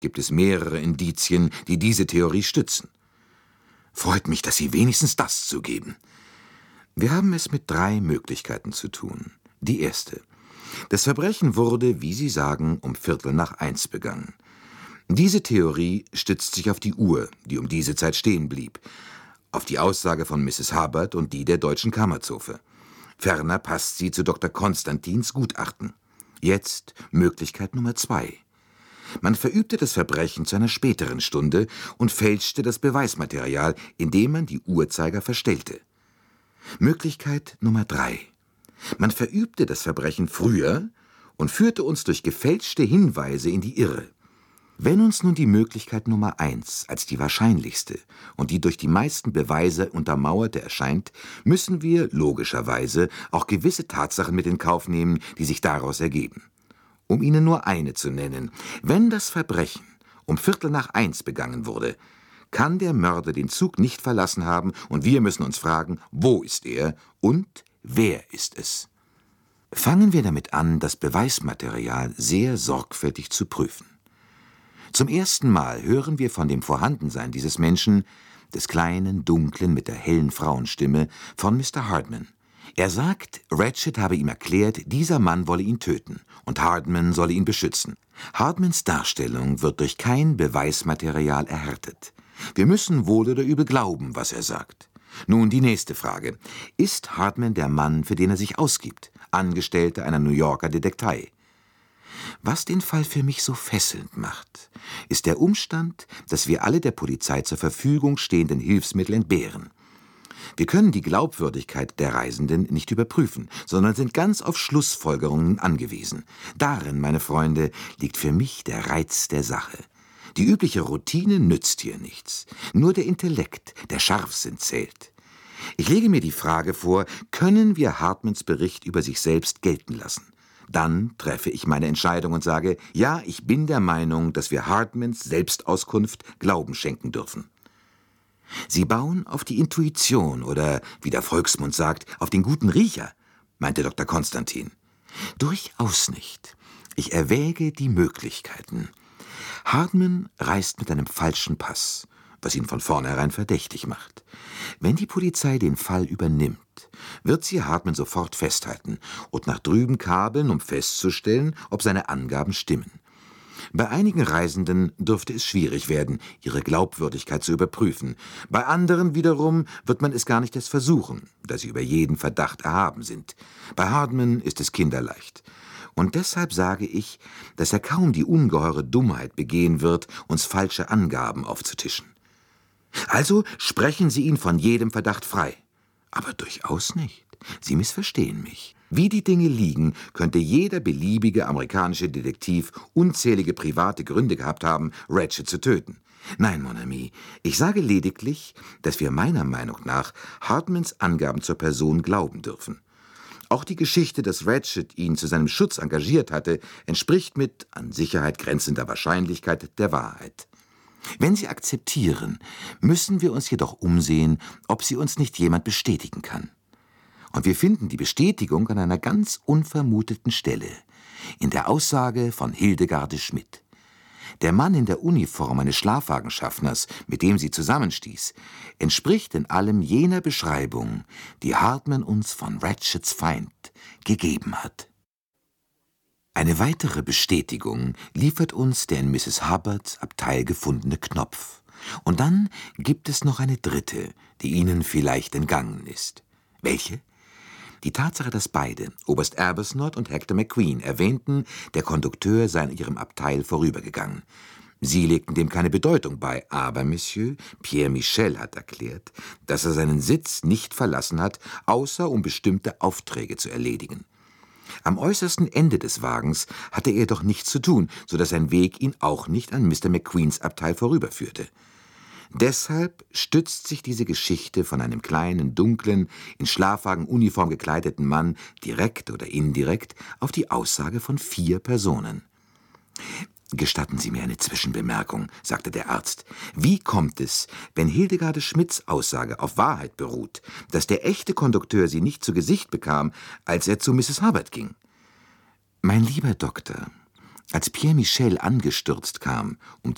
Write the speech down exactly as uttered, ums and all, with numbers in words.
gibt es mehrere Indizien, die diese Theorie stützen. Freut mich, dass Sie wenigstens das zugeben. Wir haben es mit drei Möglichkeiten zu tun. Die erste: Das Verbrechen wurde, wie Sie sagen, um Viertel nach eins begangen. Diese Theorie stützt sich auf die Uhr, die um diese Zeit stehen blieb, auf die Aussage von Misses Hubbard und die der Deutschen Kammerzofe. Ferner passt sie zu Doktor Konstantins Gutachten. Jetzt Möglichkeit Nummer zwei. Man verübte das Verbrechen zu einer späteren Stunde und fälschte das Beweismaterial, indem man die Uhrzeiger verstellte. Möglichkeit Nummer drei. Man verübte das Verbrechen früher und führte uns durch gefälschte Hinweise in die Irre. Wenn uns nun die Möglichkeit Nummer eins als die wahrscheinlichste und die durch die meisten Beweise untermauerte erscheint, müssen wir logischerweise auch gewisse Tatsachen mit in Kauf nehmen, die sich daraus ergeben. Um Ihnen nur eine zu nennen: Wenn das Verbrechen um Viertel nach eins begangen wurde, kann der Mörder den Zug nicht verlassen haben, und wir müssen uns fragen, wo ist er und wer ist es? Fangen wir damit an, das Beweismaterial sehr sorgfältig zu prüfen. Zum ersten Mal hören wir von dem Vorhandensein dieses Menschen, des kleinen, dunklen, mit der hellen Frauenstimme, von Mister Hardman. Er sagt, Ratchet habe ihm erklärt, dieser Mann wolle ihn töten und Hardman solle ihn beschützen. Hardmans Darstellung wird durch kein Beweismaterial erhärtet. Wir müssen wohl oder übel glauben, was er sagt. Nun die nächste Frage: Ist Hardman der Mann, für den er sich ausgibt, Angestellter einer New Yorker Detektei? Was den Fall für mich so fesselnd macht, ist der Umstand, dass wir alle der Polizei zur Verfügung stehenden Hilfsmittel entbehren. Wir können die Glaubwürdigkeit der Reisenden nicht überprüfen, sondern sind ganz auf Schlussfolgerungen angewiesen. Darin, meine Freunde, liegt für mich der Reiz der Sache. Die übliche Routine nützt hier nichts. Nur der Intellekt, der Scharfsinn zählt. Ich lege mir die Frage vor, können wir Hardmans Bericht über sich selbst gelten lassen? Dann treffe ich meine Entscheidung und sage, ja, ich bin der Meinung, dass wir Hardmans Selbstauskunft Glauben schenken dürfen. Sie bauen auf die Intuition oder, wie der Volksmund sagt, auf den guten Riecher, meinte Doktor Konstantin. Durchaus nicht. Ich erwäge die Möglichkeiten. Hardman reist mit einem falschen Pass, was ihn von vornherein verdächtig macht. Wenn die Polizei den Fall übernimmt, wird sie Hardman sofort festhalten und nach drüben kabeln, um festzustellen, ob seine Angaben stimmen. Bei einigen Reisenden dürfte es schwierig werden, ihre Glaubwürdigkeit zu überprüfen. Bei anderen wiederum wird man es gar nicht erst versuchen, da sie über jeden Verdacht erhaben sind. Bei Hardman ist es kinderleicht. Und deshalb sage ich, dass er kaum die ungeheure Dummheit begehen wird, uns falsche Angaben aufzutischen. Also sprechen Sie ihn von jedem Verdacht frei. Aber durchaus nicht. Sie missverstehen mich. Wie die Dinge liegen, könnte jeder beliebige amerikanische Detektiv unzählige private Gründe gehabt haben, Ratchet zu töten. Nein, mon ami, ich sage lediglich, dass wir meiner Meinung nach Hardmans Angaben zur Person glauben dürfen. Auch die Geschichte, dass Ratchet ihn zu seinem Schutz engagiert hatte, entspricht mit an Sicherheit grenzender Wahrscheinlichkeit der Wahrheit. Wenn Sie akzeptieren, müssen wir uns jedoch umsehen, ob sie uns nicht jemand bestätigen kann. Und wir finden die Bestätigung an einer ganz unvermuteten Stelle, in der Aussage von Hildegarde Schmidt. Der Mann in der Uniform eines Schlafwagenschaffners, mit dem sie zusammenstieß, entspricht in allem jener Beschreibung, die Hardman uns von Ratchets Feind gegeben hat. Eine weitere Bestätigung liefert uns der in Misses Hubbards Abteil gefundene Knopf. Und dann gibt es noch eine dritte, die Ihnen vielleicht entgangen ist. Welche? Die Tatsache, dass beide, Oberst Arbuthnot und Hector McQueen, erwähnten, der Kondukteur sei an ihrem Abteil vorübergegangen. Sie legten dem keine Bedeutung bei, aber Monsieur Pierre Michel hat erklärt, dass er seinen Sitz nicht verlassen hat, außer um bestimmte Aufträge zu erledigen. Am äußersten Ende des Wagens hatte er jedoch nichts zu tun, so dass sein Weg ihn auch nicht an Mister McQueens Abteil vorüberführte. Deshalb stützt sich diese Geschichte von einem kleinen, dunklen, in Schlafwagenuniform gekleideten Mann direkt oder indirekt auf die Aussage von vier Personen. »Gestatten Sie mir eine Zwischenbemerkung«, sagte der Arzt. »Wie kommt es, wenn Hildegarde Schmidts Aussage auf Wahrheit beruht, dass der echte Kondukteur sie nicht zu Gesicht bekam, als er zu Misses Hubbard ging?« »Mein lieber Doktor, als Pierre Michel angestürzt kam, um